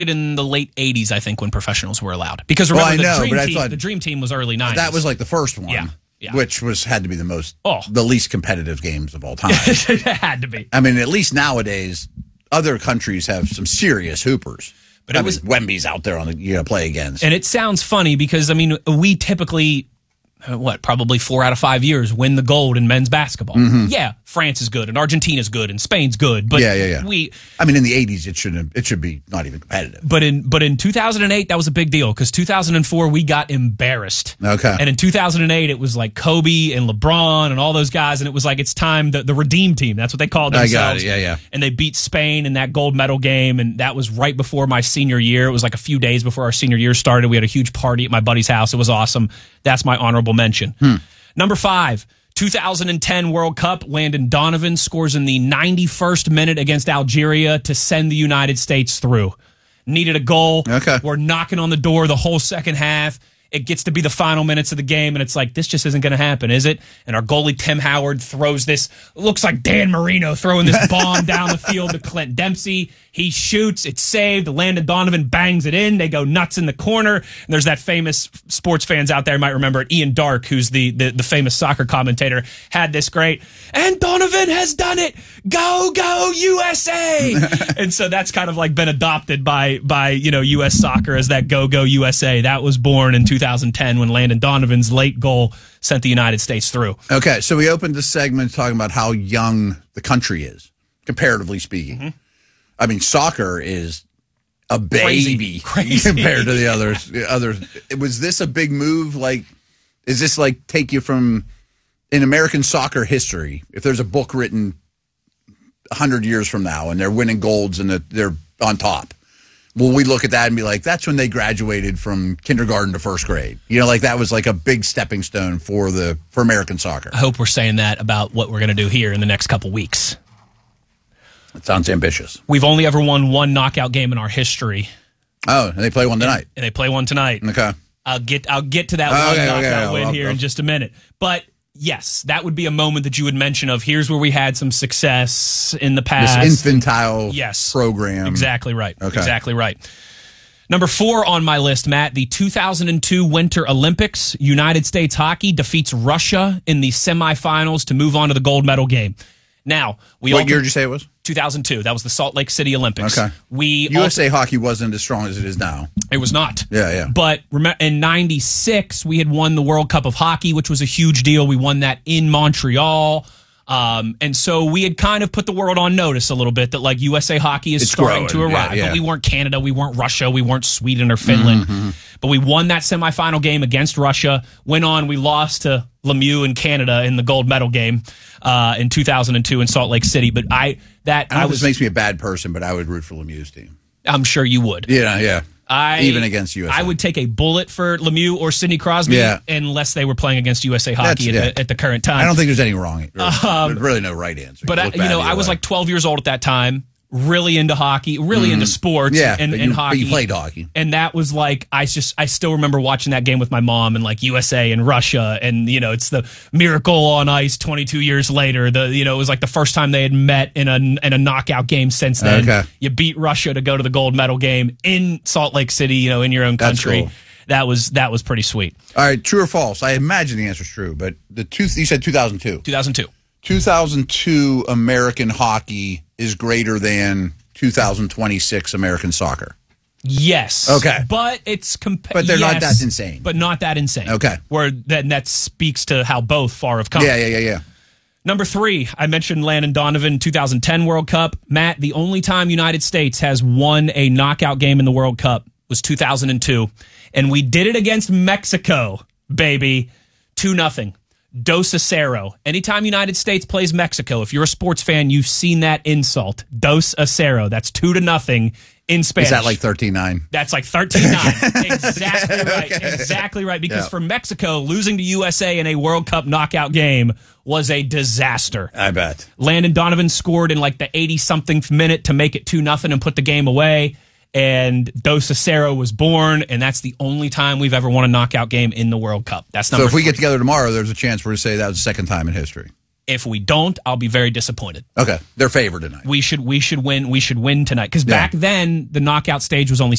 in the late 80s, I think, when professionals were allowed. Because remember, the Dream Team was early 90s. That was like the first one. Yeah. Which had to be the least competitive games of all time. It had to be. I mean, at least nowadays, other countries have some serious hoopers. But Wemby's out there to play against. And it sounds funny because, I mean, we typically, probably 4 out of 5 years win the gold in men's basketball. Mm-hmm. Yeah, France is good and Argentina's good and Spain's good. But in the 80s, it should be not even competitive. But in 2008, that was a big deal because 2004 we got embarrassed. Okay. And in 2008, it was like Kobe and LeBron and all those guys, and it was like it's time the Redeem Team. That's what they called themselves. I got it. Yeah. And they beat Spain in that gold medal game, and that was right before my senior year. It was like a few days before our senior year started. We had a huge party at my buddy's house. It was awesome. That's my honorable mention. Number 5. 2010 World Cup, Landon Donovan scores in the 91st minute against Algeria to send the United States through. Needed a goal. Okay. We're knocking on the door the whole second half. It gets to be the final minutes of the game, and it's like, this just isn't going to happen, is it? And our goalie, Tim Howard, throws this, looks like Dan Marino throwing this bomb down the field to Clint Dempsey. He shoots, it's saved. Landon Donovan bangs it in. They go nuts in the corner. And there's that famous sports fans out there might remember it. Ian Dark, who's the famous soccer commentator, had this great, and Donovan has done it. Go, go, USA. And so that's kind of like been adopted by U.S. soccer as that go, go, USA. That was born in 2010 when Landon Donovan's late goal sent the United States through. Okay, so we opened the segment talking about how young the country is, comparatively speaking. Mm-hmm. I mean, soccer is a baby crazy. Compared to the others. Was this a big move? Like, is this like take you from in American soccer history? If there's a book written 100 years from now and they're winning golds and they're on top, will we look at that and be like, that's when they graduated from kindergarten to first grade? Like that was like a big stepping stone for American soccer. I hope we're saying that about what we're going to do here in the next couple weeks. It sounds ambitious. We've only ever won one knockout game in our history. Oh, and they play one tonight. And they play one tonight. Okay. I'll get to that knockout win here in just a minute. But yes, that would be a moment that you would mention of here's where we had some success in the past. This infantile program. Exactly right. Okay. Exactly right. Number 4 on my list, Matt, the 2002 Winter Olympics. United States hockey defeats Russia in the semifinals to move on to the gold medal game. Now, what year did you say it was? 2002. That was the Salt Lake City Olympics. Okay. USA hockey wasn't as strong as it is now. It was not. Yeah. But in 96, we had won the World Cup of Hockey, which was a huge deal. We won that in Montreal. And so we had kind of put the world on notice a little bit that like USA hockey is starting to arrive. Yeah. But we weren't Canada, we weren't Russia, we weren't Sweden or Finland. Mm-hmm. But we won that semifinal game against Russia. Went on, we lost to Lemieux in Canada in the gold medal game in 2002 in Salt Lake City. But this makes me a bad person, but I would root for Lemieux's team. I'm sure you would. Yeah. Even against USA. I would take a bullet for Lemieux or Sidney Crosby unless they were playing against USA hockey at the current time. I don't think there's anything wrong. There's really no right answer. But I was like 12 years old at that time, really into hockey, really into sports and hockey. But you played hockey. And that was like, I still remember watching that game with my mom and like USA and Russia. And, it's the miracle on ice 22 years later. It was like the first time they had met in a knockout game since then. Okay. You beat Russia to go to the gold medal game in Salt Lake City, in your own country. That's cool. That was pretty sweet. All right, true or false? I imagine the answer is true, but you said 2002. 2002. 2002 American hockey is greater than 2026 American soccer. Yes. Okay. But it's but they're not that insane. But not that insane. Okay. Where that speaks to how both far have come. Yeah. Number 3, I mentioned Landon Donovan 2010 World Cup. Matt, the only time United States has won a knockout game in the World Cup was 2002. And we did it against Mexico, baby. 2-0. 2-0. Anytime United States plays Mexico, if you're a sports fan, you've seen that insult. 2-0. That's 2-0 in Spanish. Is that like 13-9? That's like 13-9. Exactly right. Okay. Exactly right. Because for Mexico, losing to USA in a World Cup knockout game was a disaster. I bet. Landon Donovan scored in like the 80-something minute to make it 2-0 and put the game away. And 2-0 was born, and that's the only time we've ever won a knockout game in the World Cup. That's number So if we 3. get together tomorrow, there's a chance we're going to say that was the second time in history. If we don't, I'll be very disappointed. Okay, they're favored tonight. We should win. We should win tonight because back then the knockout stage was only